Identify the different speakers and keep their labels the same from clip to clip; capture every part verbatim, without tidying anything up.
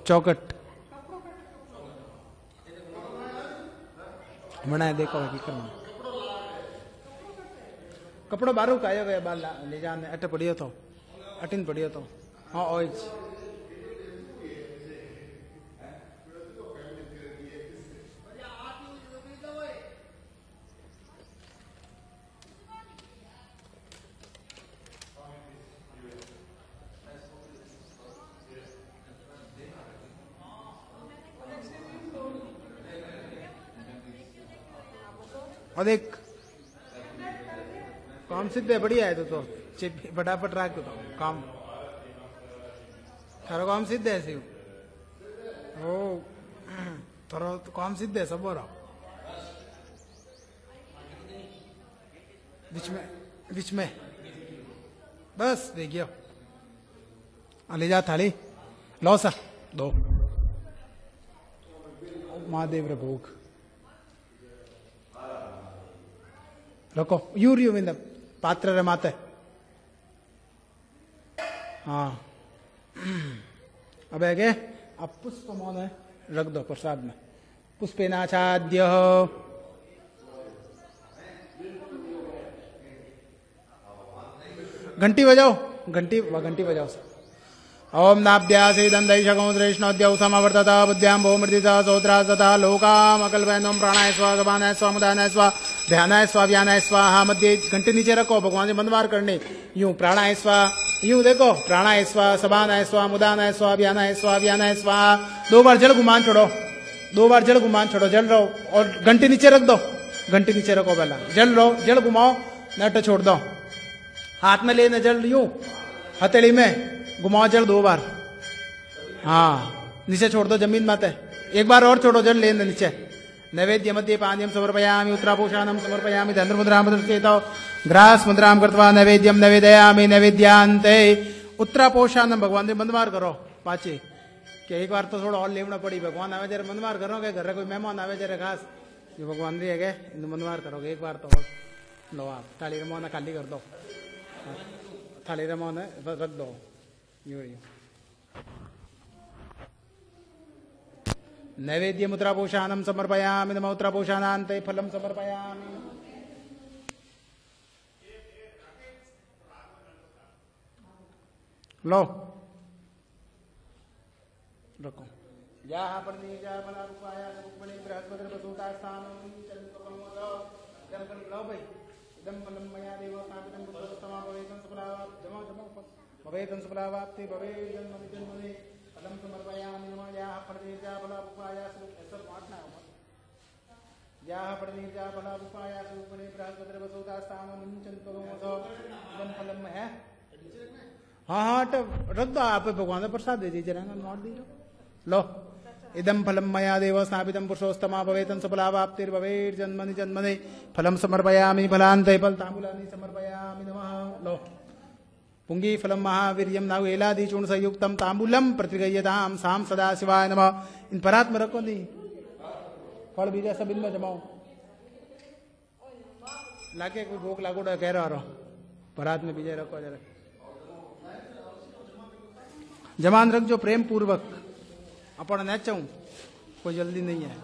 Speaker 1: चौकट बनाए देखो हकीकत में कपड़ो बारू कायो गए बाल ले जाने अट पड़ियो तो अटिन पड़ियो तो हाँ ओइज और देख काम सिद्ध है बढ़िया है तो तो चिप फटाफट रख दो तो काम थारो काम सिद्ध है शिव ओ थारो तो काम सिद्ध है सब हो रहा बीच में बीच में बस देखियो ले जा थाली लो सा दो महादेव रे भोग रखो यूरियो विंद पात्र रे माते हाँ अब है के अब पुष्प मोन रख दो प्रसाद में पुष्पेनाचाद्य घंटी बजाओ घंटी घंटी बजाओ ओम नाभ्यासीदंदैशगो श्रेष्णोद्यौ समवर्तत बुद्ध्यां भूमृदिता सोत्रा तथा लोकामकल्पयनों प्राणाय स्वा गमानाय स्वा मुदानाय स्वा ध्यानाय स्वा व्यानाय स्वाहा मध्य घंटे नीचे रखो भगवान से बंदवार करने यूं प्राणाय स्वा यूं देखो प्राणाय स्वा सबानाय स्वा मुदानाय स्वा व्यानाय स्वा व्यानाय स्वाहा दो बार जल गुमान छोड़ो दो बार जल गुमान छोड़ो जल रहो और घंटे नीचे रख दो घंटे नीचे रखो पहला जल रहो जल घुमाओ नट छोड़ दो हाथ में लेने जल यूं हथेली में घुमाओ जल दो बार हाँ नीचे छोड़ दो जमीन माते एक बार और छोड़ो जल लेने नीचे नैवेद्य मध्य पानीयम समर्पयामि उत्तरापोषाणम समर्पयामि धनुर मुद्राम दर्शयितो ग्रास मुद्राम कृत्वा नैवेद्यम नैवेदयामि नैवेद्यांते उत्तरापोषाणम भगवान ने बंदवार करो पाचे कि एक बार तो थोड़ा और लेवना पड़ी भगवान आवे जरा बंदवार करोगे घर कोई मेहमान आवे जरा खास ये भगवान री है बंदवार करोगे एक बार तो लो आप थाली रमोना खाली कर दो थाली रमोना रख दो यो यो नैवेद्य मुद्रापोषाणम समर्पयामि नमः उत्तरापोषाणान्ते फलम समर्पयामि लो रखो यहाँ पर नीचा बना रुपाया रुक्मणी बृहस्पति बसुता स्थानम चंद्रमोदो जलकन लो भाई इदम फलम मया देव कामिदम बुद्धस्तमा भवेतं सफलावाप जमा जमा भवेतं सफलावाप्ति भवे जन्म जन्मने फलम समर्पयामि नमः यहाँ पर नीचा बना रुपाया ऐसा पाठना है यहाँ पर नीचा बना रुपाया रुक्मणी बृहस्पति बसुता स्थानम चंद्रमोदो इदम फलम है हाँ हाँ रख दो आप भगवान का प्रसाद दे दीजिए नोट दीजिए लो इदम फलम मया देव स्थापितम पुरुषोत्तमा भवेतं सफलावाप्तिर्भवेत् जन्मनि जन्मनि फलम समर्पयामि फलान्ते फलताम्बूलानि समर्पयामि नमः लो पुंगी फलम महावीर्यम नावेलादि चूर्ण संयुक्तम ताम्बूलम प्रतिगय्यताम साम सदा शिवाय नमः इन परात में रखो दी फल बीजा सब इनमें जमाओ लाके कोई भोग लागो कह रहा परात में बीजा रखो जरा जमान रख जो प्रेम पूर्वक अपन न चाहूं कोई जल्दी नहीं है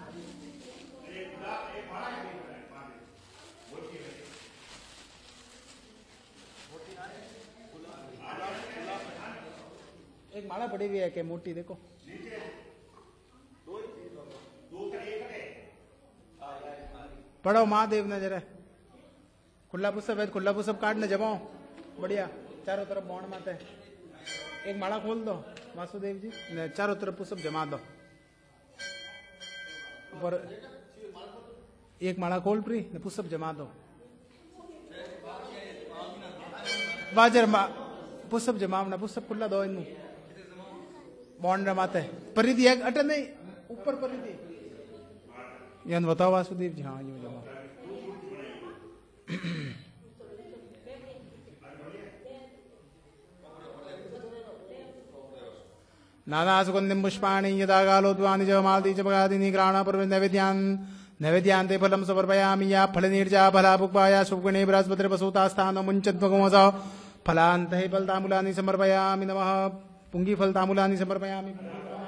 Speaker 1: एक माला पड़ी हुई है कि मोटी देखो पढ़ो महादेव ने जरा खुला पुस्तक है खुला पुस्तक काट ने जमाओ बढ़िया चारों तरफ बौण माते एक माला खोल दो वासुदेव जी ने चारों तरफ पुष्प जमा दो पर एक माला खोल प्री ने पुष्प जमा दो बाजर पुष्प जमा ना पुष्प खुला दो इन बॉन्ड रमाते परिधि एक अटे नहीं ऊपर परिधि यन बताओ वासुदेव जी हाँ यूं जमा नाना सुगंधिम पुष्पाणि यदा कालोद्वानि च मालती च बगादिनी ग्राणा पर नैवेद्यान् नैवेद्यांते फलम समर्पयामि या फल निर्जा फला पुष्पाया शुभगणे बृहस्पति बसुता स्थान मुञ्चद्भगवस फलान्ते फलताम्बूलानि समर्पयामि नमः पुंगी फलताम्बूलानि समर्पयामि।